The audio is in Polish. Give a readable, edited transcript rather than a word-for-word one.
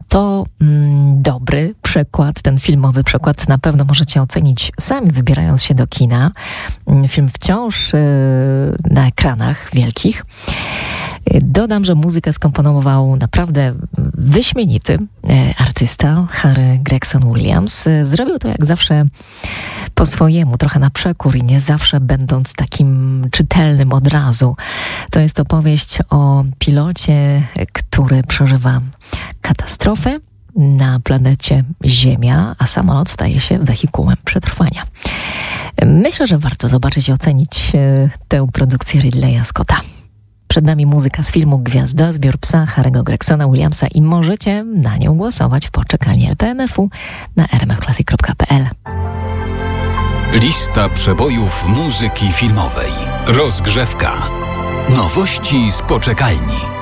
To dobry przykład, ten filmowy przykład na pewno możecie ocenić sami, wybierając się do kina. Film wciąż na ekranach wielkich. Dodam, że muzykę skomponował naprawdę wyśmienity artysta Harry Gregson Williams. Zrobił to jak zawsze po swojemu, trochę na przekór i nie zawsze będąc takim czytelnym od razu. To jest opowieść o pilocie, który przeżywa katastrofę na planecie Ziemia, a samolot staje się wehikułem przetrwania. Myślę, że warto zobaczyć i ocenić tę produkcję Ridleya Scotta. Przed nami muzyka z filmu Gwiazdozbiór psa Harry'ego Gregsona Williamsa i możecie na nią głosować w poczekalni LPMF-u na rmfclassic.pl. Lista przebojów muzyki filmowej. Rozgrzewka. Nowości z poczekalni.